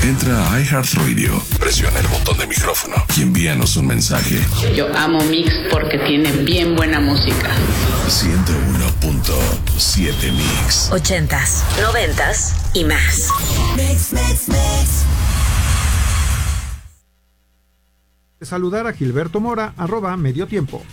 Entra a iHeartRadio, presiona el botón de micrófono y envíanos un mensaje. Yo amo Mix porque tiene bien buena música. 101.7 Mix. 80s, 90s y más. Mix. Saludar a Gilberto Mora, @mediotiempo.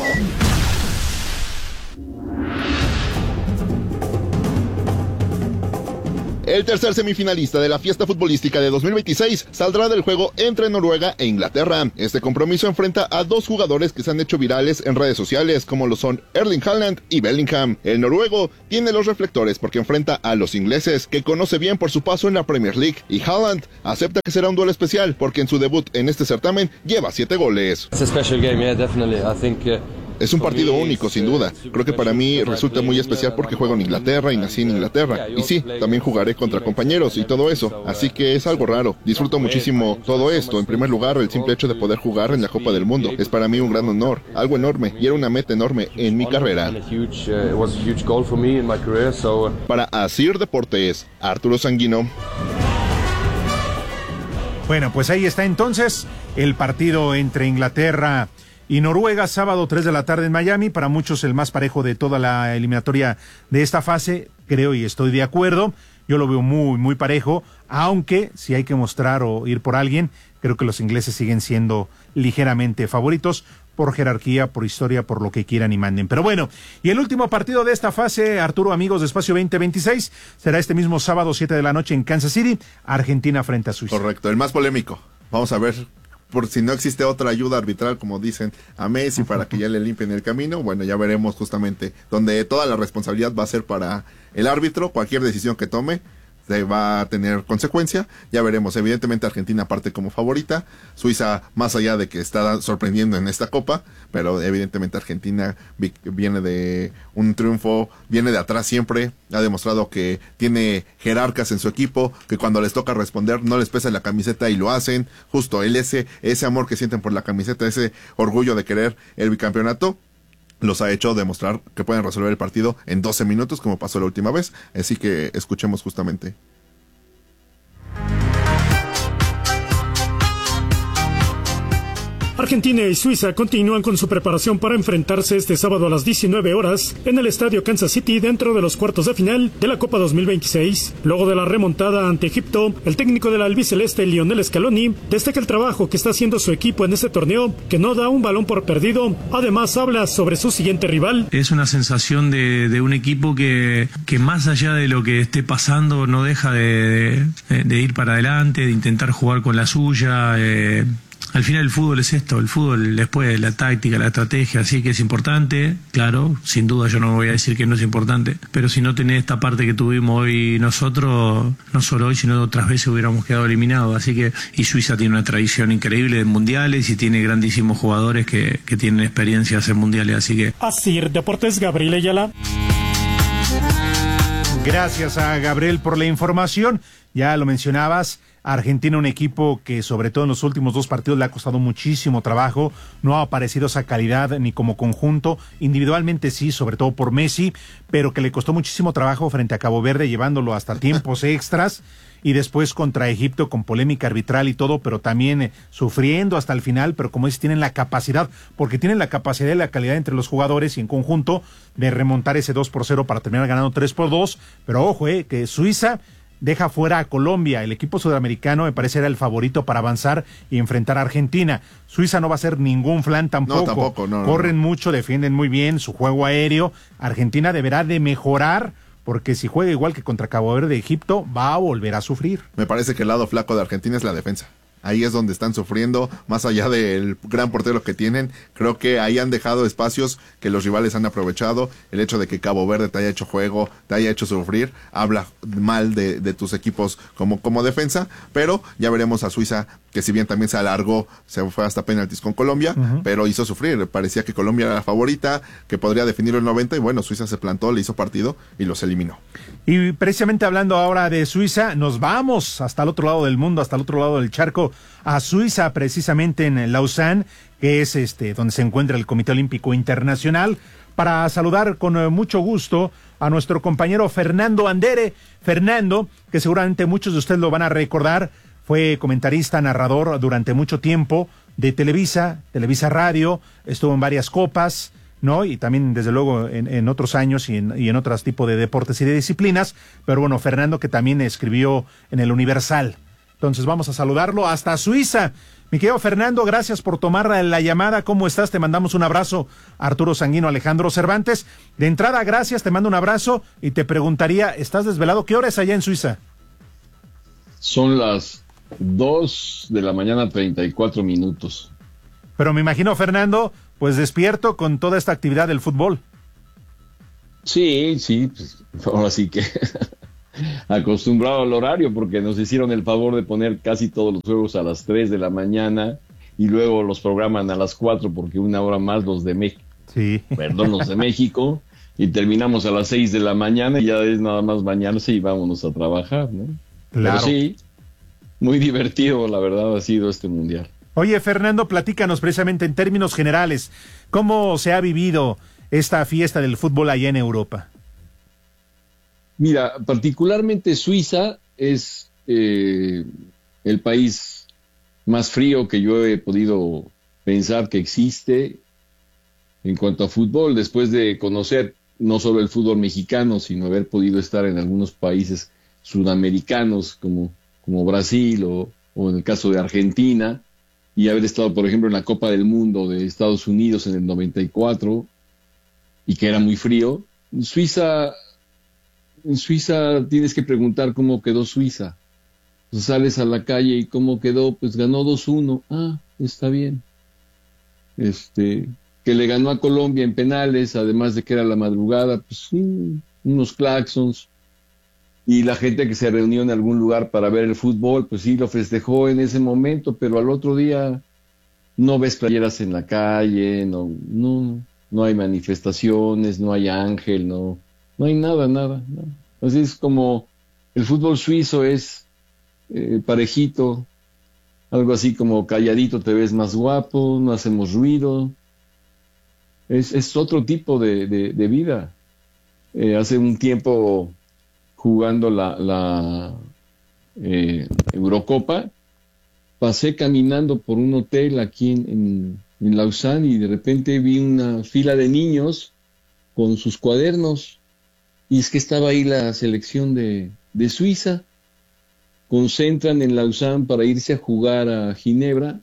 El tercer semifinalista de la fiesta futbolística de 2026 saldrá del juego entre Noruega e Inglaterra. Este compromiso enfrenta a dos jugadores que se han hecho virales en redes sociales, como lo son Erling Haaland y Bellingham. El noruego tiene los reflectores porque enfrenta a los ingleses, que conoce bien por su paso en la Premier League, y Haaland acepta que será un duelo especial porque en su debut en este certamen lleva 7 goles. Es un partido único, sin duda. Creo que para mí resulta muy especial porque juego en Inglaterra y nací en Inglaterra. Y sí, también jugaré contra compañeros y todo eso. Así que es algo raro. Disfruto muchísimo todo esto. En primer lugar, el simple hecho de poder jugar en la Copa del Mundo es para mí un gran honor, algo enorme, y era una meta enorme en mi carrera. Para Asir Deportes, Arturo Sanguino. Bueno, pues ahí está entonces el partido entre Inglaterra y Noruega, sábado 3 de la tarde en Miami. Para muchos el más parejo de toda la eliminatoria de esta fase, creo y estoy de acuerdo. Yo lo veo muy, muy parejo, aunque si hay que mostrar o ir por alguien, creo que los ingleses siguen siendo ligeramente favoritos por jerarquía, por historia, por lo que quieran y manden. Pero bueno, y el último partido de esta fase, Arturo, amigos de Espacio 2026, será este mismo sábado 7 de la noche en Kansas City, Argentina frente a Suiza. Correcto, el más polémico. Vamos a ver, por si no existe otra ayuda arbitral, como dicen a Messi, para que ya le limpien el camino. Bueno, ya veremos justamente donde toda la responsabilidad va a ser para el árbitro. Cualquier decisión que tome se va a tener consecuencia. Ya veremos. Evidentemente Argentina parte como favorita, Suiza más allá de que está sorprendiendo en esta copa, pero evidentemente Argentina viene de un triunfo, viene de atrás siempre, ha demostrado que tiene jerarcas en su equipo, que cuando les toca responder no les pesa la camiseta y lo hacen. Justo ese amor que sienten por la camiseta, ese orgullo de querer el bicampeonato, los ha hecho demostrar que pueden resolver el partido en 12 minutos, como pasó la última vez. Así que escuchemos justamente. Argentina y Suiza continúan con su preparación para enfrentarse este sábado a las 19 horas en el estadio Kansas City dentro de los cuartos de final de la Copa 2026. Luego de la remontada ante Egipto, el técnico del albiceleste Lionel Scaloni destaca el trabajo que está haciendo su equipo en este torneo, que no da un balón por perdido. Además habla sobre su siguiente rival. Es una sensación de un equipo que más allá de lo que esté pasando no deja de ir para adelante, de intentar jugar con la suya. Al final el fútbol es esto, el fútbol después la táctica, la estrategia, así que es importante, claro, sin duda yo no voy a decir que no es importante, pero si no tenés esta parte que tuvimos hoy nosotros, no solo hoy sino otras veces hubiéramos quedado eliminados, así que, y Suiza tiene una tradición increíble de mundiales y tiene grandísimos jugadores que tienen experiencias en mundiales, así que... Asir Deportes, Gabriel Ayala. Gracias a Gabriel por la información, ya lo mencionabas. Argentina, un equipo que sobre todo en los últimos 2 partidos le ha costado muchísimo trabajo, no ha aparecido esa calidad ni como conjunto, individualmente sí, sobre todo por Messi, pero que le costó muchísimo trabajo frente a Cabo Verde, llevándolo hasta tiempos extras, y después contra Egipto con polémica arbitral y todo, pero también sufriendo hasta el final, pero como es, tienen la capacidad, porque tienen la capacidad y la calidad entre los jugadores y en conjunto de remontar ese 2-0 para terminar ganando 3-2, pero ojo, que Suiza deja fuera a Colombia. El equipo sudamericano me parece era el favorito para avanzar y enfrentar a Argentina. Suiza no va a ser ningún flan tampoco. No, tampoco, no. Corren mucho, defienden muy bien su juego aéreo. Argentina deberá de mejorar, porque si juega igual que contra Cabo Verde de Egipto, va a volver a sufrir. Me parece que el lado flaco de Argentina es la defensa. Ahí es donde están sufriendo, más allá del gran portero que tienen. Creo que ahí han dejado espacios que los rivales han aprovechado. El hecho de que Cabo Verde te haya hecho juego, te haya hecho sufrir, habla mal de tus equipos como defensa. Pero ya veremos a Suiza, que si bien también se alargó, se fue hasta penaltis con Colombia, pero hizo sufrir. Parecía que Colombia era la favorita, que podría definir el 90, y bueno, Suiza se plantó, le hizo partido y los eliminó. Y precisamente hablando ahora de Suiza, nos vamos hasta el otro lado del mundo, hasta el otro lado del charco, a Suiza, precisamente en Lausanne, que es donde se encuentra el Comité Olímpico Internacional, para saludar con mucho gusto a nuestro compañero Fernando Andere. Fernando, que seguramente muchos de ustedes lo van a recordar, fue comentarista, narrador durante mucho tiempo de Televisa Radio, estuvo en varias copas, ¿no? Y también, desde luego, en otros años y en otros tipos de deportes y de disciplinas. Pero bueno, Fernando, que también escribió en el Universal. Entonces vamos a saludarlo hasta Suiza. Mi querido Fernando, gracias por tomar la llamada. ¿Cómo estás? Te mandamos un abrazo. Arturo Sanguino, Alejandro Cervantes. De entrada, gracias, te mando un abrazo y te preguntaría, ¿estás desvelado? ¿Qué hora es allá en Suiza? Son las 2 de la mañana, 34 minutos. Pero me imagino, Fernando, pues despierto con toda esta actividad del fútbol. Sí, pues ahora sí que acostumbrado al horario, porque nos hicieron el favor de poner casi todos los juegos a las 3 de la mañana y luego los programan a las 4 porque una hora más los de México. Sí. Perdón, los de México, y terminamos a las 6 de la mañana y ya es nada más bañarse y vámonos a trabajar, ¿no? Claro. Pero sí, muy divertido, la verdad, ha sido este mundial. Oye, Fernando, platícanos precisamente en términos generales, ¿cómo se ha vivido esta fiesta del fútbol allá en Europa? Mira, particularmente Suiza es el país más frío que yo he podido pensar que existe en cuanto a fútbol, después de conocer no solo el fútbol mexicano, sino haber podido estar en algunos países sudamericanos como Brasil o en el caso de Argentina, y haber estado, por ejemplo, en la Copa del Mundo de Estados Unidos en el 94, y que era muy frío. En Suiza tienes que preguntar cómo quedó Suiza. Pues sales a la calle y cómo quedó, pues ganó 2-1. Ah, está bien. Que le ganó a Colombia en penales, además de que era la madrugada, pues sí, unos claxons. Y la gente que se reunió en algún lugar para ver el fútbol, pues sí, lo festejó en ese momento, pero al otro día no ves playeras en la calle, no hay manifestaciones, no hay ángel, no hay nada. Así es como el fútbol suizo es parejito, algo así como calladito te ves más guapo, no hacemos ruido. Es otro tipo de vida. Hace un tiempo, jugando la Eurocopa, pasé caminando por un hotel aquí en Lausanne y de repente vi una fila de niños con sus cuadernos, y es que estaba ahí la selección de Suiza. Concentran en Lausanne para irse a jugar a Ginebra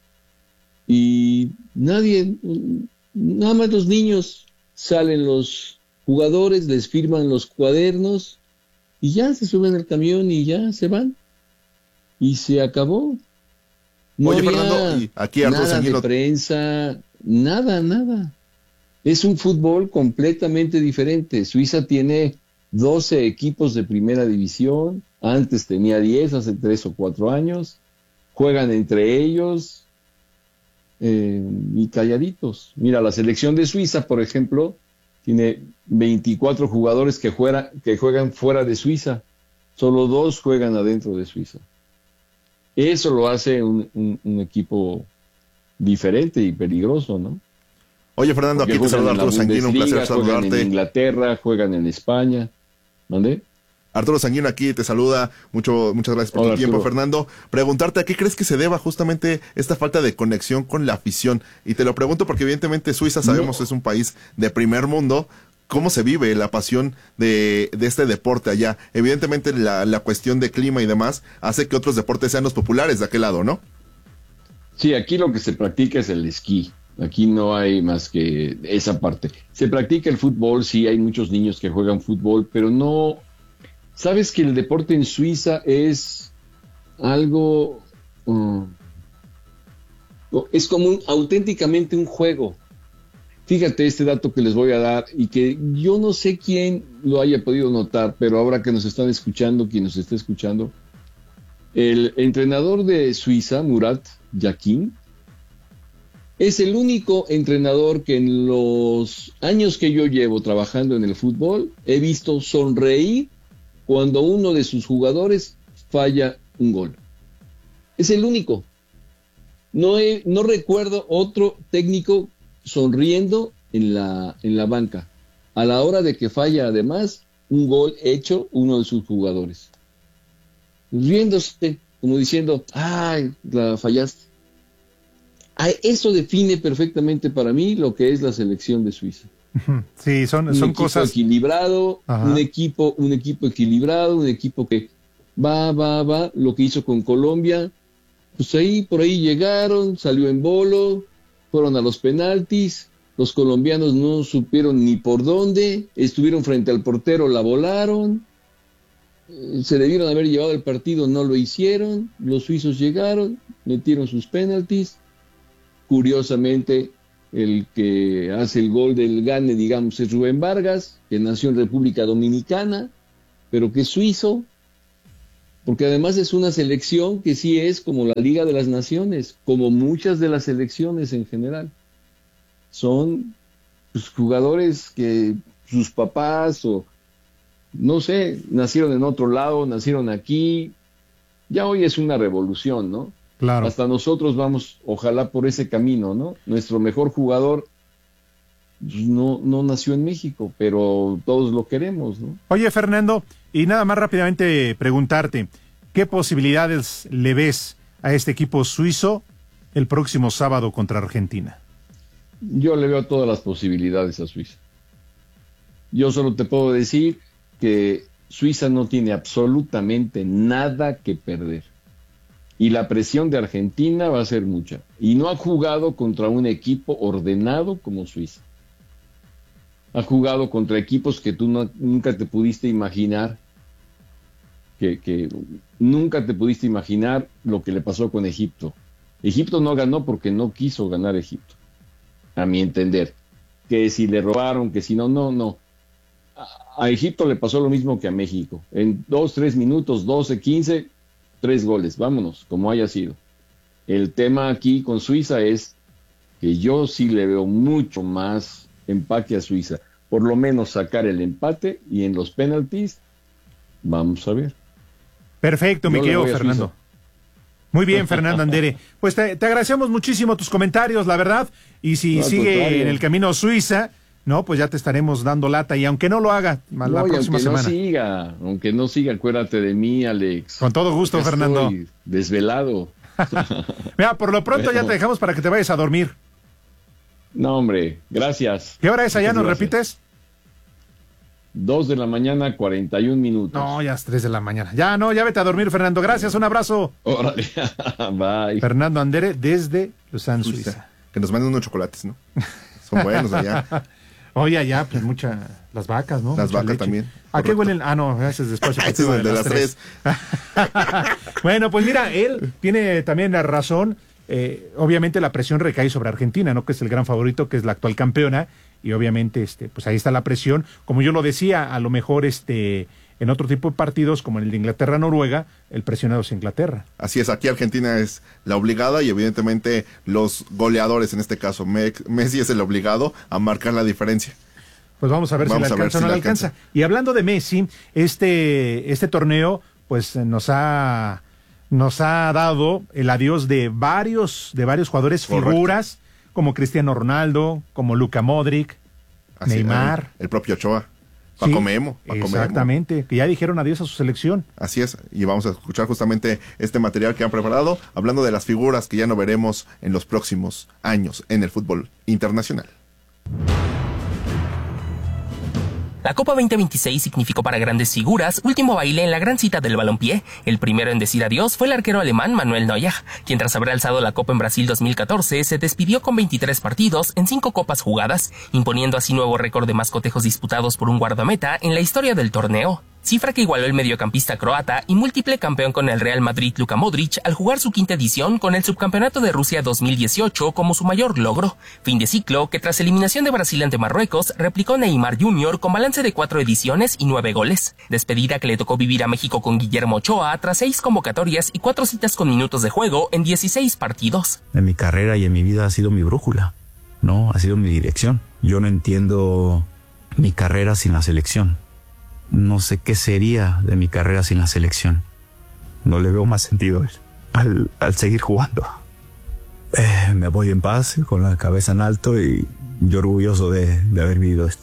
y nada más los niños, salen los jugadores, les firman los cuadernos y ya se suben al camión y ya se van. Y se acabó. No Oye, había Fernando, y aquí Arturo nada Sanguino. de prensa, nada. Es un fútbol completamente diferente. Suiza tiene 12 equipos de primera división. Antes tenía 10, hace 3 o 4 años. Juegan entre ellos y calladitos. Mira, la selección de Suiza, por ejemplo, tiene 24 jugadores que juegan fuera de Suiza. Solo 2 juegan adentro de Suiza. Eso lo hace un equipo diferente y peligroso, ¿no? Oye, Fernando, Porque aquí te saluda juegan en la Arturo Sanguino, un placer Bundesliga, juegan saludarte. en Inglaterra, juegan en España. ¿Dónde? Arturo Sanguino aquí te saluda, muchas gracias por Hola, tu tiempo, Arturo. Fernando. Preguntarte, ¿a qué crees que se deba justamente esta falta de conexión con la afición? Y te lo pregunto porque evidentemente Suiza, sabemos, es un país de primer mundo. ¿Cómo se vive la pasión de este deporte allá? Evidentemente la cuestión de clima y demás hace que otros deportes sean los populares de aquel lado, ¿no? Sí, aquí lo que se practica es el esquí. Aquí no hay más que esa parte. Se practica el fútbol, sí, hay muchos niños que juegan fútbol, pero no... ¿Sabes que el deporte en Suiza es algo... es como auténticamente un juego? Fíjate este dato que les voy a dar y que yo no sé quién lo haya podido notar, pero ahora que nos están escuchando, quien nos está escuchando, el entrenador de Suiza, Murat Yakin, es el único entrenador que en los años que yo llevo trabajando en el fútbol he visto sonreír cuando uno de sus jugadores falla un gol. Es el único. No recuerdo otro técnico sonriendo en la banca a la hora de que falla además un gol hecho uno de sus jugadores. Riéndose. como diciendo, ay, la fallaste. Eso define perfectamente para mí lo que es la selección de Suiza. Sí, son cosas equilibrado, un equipo equilibrado, un equipo que va, lo que hizo con Colombia, pues por ahí llegaron, salió en bolo, fueron a los penaltis, los colombianos no supieron ni por dónde, estuvieron frente al portero, la volaron, se debieron haber llevado el partido, no lo hicieron, los suizos llegaron, metieron sus penaltis, curiosamente el que hace el gol del gane, digamos, es Rubén Vargas, que nació en República Dominicana, pero que es suizo, porque además es una selección que sí es como la Liga de las Naciones, como muchas de las selecciones en general. Son pues, jugadores que sus papás o, no sé, nacieron en otro lado, nacieron aquí. Ya hoy es una revolución, ¿no? Claro. Hasta nosotros vamos, ojalá, por ese camino, ¿no? Nuestro mejor jugador no nació en México, pero todos lo queremos, ¿no? Oye, Fernando, y nada más rápidamente preguntarte, ¿qué posibilidades le ves a este equipo suizo el próximo sábado contra Argentina? Yo le veo todas las posibilidades a Suiza. Yo solo te puedo decir que Suiza no tiene absolutamente nada que perder. Y la presión de Argentina va a ser mucha. Y no ha jugado contra un equipo ordenado como Suiza. Ha jugado contra equipos que tú nunca te pudiste imaginar. Que nunca te pudiste imaginar lo que le pasó con Egipto. Egipto no ganó porque no quiso ganar Egipto. A mi entender. Que si le robaron, que si no. A Egipto le pasó lo mismo que a México. En 2-3 minutos, 12, 15... 3 goles, vámonos, como haya sido. El tema aquí con Suiza es que yo sí le veo mucho más empaque a Suiza. Por lo menos sacar el empate y en los penaltis, vamos a ver. Perfecto, mi querido Fernando. Muy bien, Fernando Andere. Pues te agradecemos muchísimo tus comentarios, la verdad. Y si sigue en el camino Suiza, no, pues ya te estaremos dando lata, y aunque no lo haga la próxima semana. Aunque no siga, acuérdate de mí, Alex. Con todo gusto, Fernando. Estoy desvelado. Mira, por lo pronto ya te dejamos para que te vayas a dormir. No, hombre, gracias. ¿Qué hora es allá? ¿Nos repites? 2 de la mañana, 41 minutos. No, ya es 3 de la mañana. Ya vete a dormir, Fernando. Gracias, un abrazo. Órale, bye. Fernando Andere desde Lausanne, Suiza. Que nos manden unos chocolates, ¿no? Son buenos allá. Oye, allá, pues las vacas, ¿no? Las mucha vacas leche. También. ¿A qué huelen? No, ese es después. Ese es el de las 3. Bueno, pues mira, él tiene también la razón. Obviamente la presión recae sobre Argentina, ¿no? Que es el gran favorito, que es la actual campeona. Y obviamente, pues ahí está la presión. Como yo lo decía, a lo mejor en otro tipo de partidos, como en el de Inglaterra-Noruega, el presionado es Inglaterra. Así es, aquí Argentina es la obligada y evidentemente los goleadores, en este caso Messi es el obligado a marcar la diferencia. Pues vamos a ver si le alcanza o no le alcanza. Y hablando de Messi, este torneo pues nos ha dado el adiós de varios jugadores. Correcto. Figuras como Cristiano Ronaldo, como Luka Modric, así, Neymar. El propio Ochoa. Paco Memo. Exactamente, que ya dijeron adiós a su selección. Así es, y vamos a escuchar justamente este material que han preparado, hablando de las figuras que ya no veremos en los próximos años en el fútbol internacional. La Copa 2026 significó para grandes figuras último baile en la gran cita del balompié. El primero en decir adiós fue el arquero alemán Manuel Neuer, quien tras haber alzado la Copa en Brasil 2014 se despidió con 23 partidos en 5 copas jugadas, imponiendo así nuevo récord de más cotejos disputados por un guardameta en la historia del torneo. Cifra que igualó el mediocampista croata y múltiple campeón con el Real Madrid Luka Modric al jugar su quinta edición con el Subcampeonato de Rusia 2018 como su mayor logro. Fin de ciclo que tras eliminación de Brasil ante Marruecos replicó Neymar Jr. con balance de 4 ediciones y 9 goles. Despedida que le tocó vivir a México con Guillermo Ochoa tras 6 convocatorias y 4 citas con minutos de juego en 16 partidos. En mi carrera y en mi vida ha sido mi brújula, ¿no? Ha sido mi dirección. Yo no entiendo mi carrera sin la selección. No sé qué sería de mi carrera sin la selección. No le veo más sentido al seguir jugando. Me voy en paz, con la cabeza en alto y orgulloso de haber vivido esto.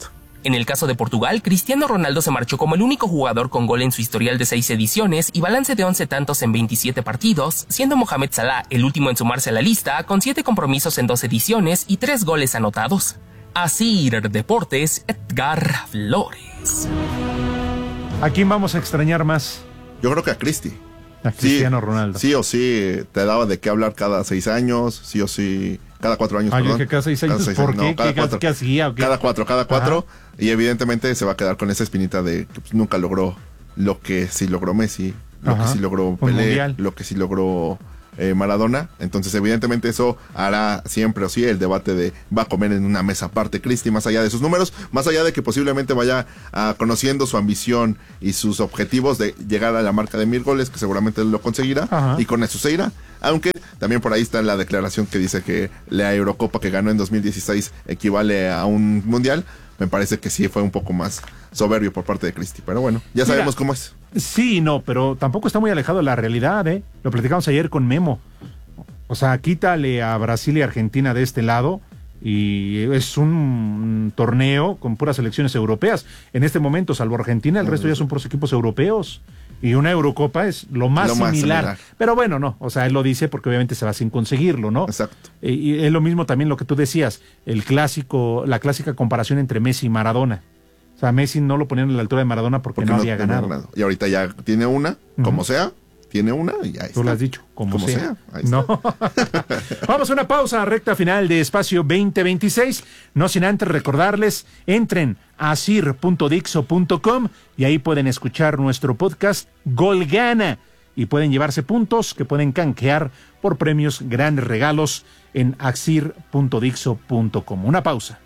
En el caso de Portugal, Cristiano Ronaldo se marchó como el único jugador con gol en su historial de 6 ediciones y balance de 11 tantos en 27 partidos, siendo Mohamed Salah el último en sumarse a la lista con 7 compromisos en 2 ediciones y 3 goles anotados. Asir Deportes, Edgar Flores. ¿A quién vamos a extrañar más? Yo creo que a Cristi. A Cristiano Ronaldo. Sí o sí, te daba de qué hablar cada 6 años, sí o sí, cada 4 años. Yo que cada 6 años, ¿por qué? No, cada 4. ¿Qué hacía? Cada 4. Y evidentemente se va a quedar con esa espinita de que pues, nunca logró lo que sí logró Messi, lo que sí logró Pelé, lo que sí logró Maradona. Entonces evidentemente eso hará siempre o sí el debate de va a comer en una mesa aparte Cristi, más allá de sus números, más allá de que posiblemente vaya conociendo su ambición y sus objetivos de llegar a la marca de 1000 goles, que seguramente lo conseguirá, y con eso se irá. Aunque también por ahí está la declaración que dice que la Eurocopa que ganó en 2016 equivale a un mundial. Me parece que sí fue un poco más soberbio por parte de Cristi, pero bueno, ya sabemos cómo es. Sí, no, pero tampoco está muy alejado de la realidad, ¿eh? Lo platicamos ayer con Memo. O sea, quítale a Brasil y Argentina de este lado y es un torneo con puras selecciones europeas. En este momento, salvo Argentina, el resto ya son puros equipos europeos. Y una Eurocopa es lo más similar. Pero bueno, no, o sea, él lo dice porque obviamente se va sin conseguirlo, ¿no? Exacto. Y es lo mismo también lo que tú decías, la clásica comparación entre Messi y Maradona. O sea, Messi no lo ponían a la altura de Maradona porque no había ganado. Y ahorita ya tiene una, como sea, tiene una y ya está. Tú lo has dicho, como sea. No. Vamos a una pausa, recta final de Espacio 2026. No sin antes recordarles, entren a asir.dixo.com y ahí pueden escuchar nuestro podcast Gol Gana y pueden llevarse puntos que pueden canjear por premios, grandes regalos en asir.dixo.com. Una pausa.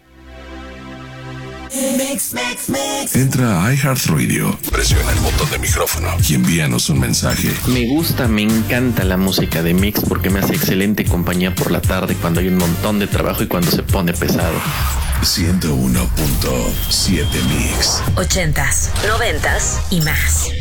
Entra a iHeartRadio, presiona el botón de micrófono y envíanos un mensaje. Me encanta la música de Mix porque me hace excelente compañía por la tarde cuando hay un montón de trabajo y cuando se pone pesado. 101.7 Mix. 80s, 90s y más.